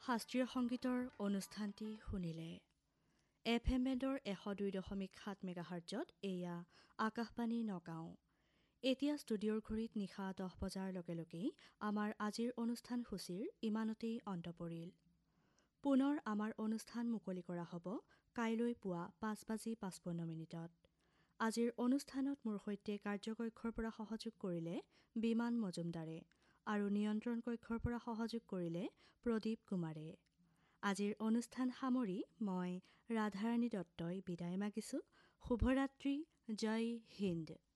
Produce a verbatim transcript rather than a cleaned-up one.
শাস্ত্ৰীয় সংগীতৰ অনুষ্ঠানটি শুনিলে। এফ এম বেণ্ডৰ এশ দুই দশমিক সাত মেগাহাৰ্জত এয়া আকাশবাণী নগাঁও। এতিয়া ষ্টুডিঅ'ৰ ঘড়ীত নিশা দহ বজাৰ লগে লগেই আমাৰ আজিৰ অনুষ্ঠান সূচীৰ ইমানতেই অন্ত পৰিল। পুনৰ আমাৰ অনুষ্ঠান মুকলি কৰা হ'ব কাইলৈ পুৱা পাঁচ বাজি পাঁচপন্ন মিনিটত। আজিৰ অনুষ্ঠানত মোৰ সৈতে কাৰ্যকক্ষৰ পৰা সহযোগ কৰিলে বিমান মজুমদাৰে আৰু নিয়ন্ত্ৰণ কক্ষৰ পৰা সহযোগ কৰিলে প্ৰদীপ কুমাৰে। আজিৰ অনুষ্ঠান সামৰি মই ৰাধাৰাণী দত্তই বিদায় মাগিছো। শুভৰাত্ৰি, জয় হিন্দ।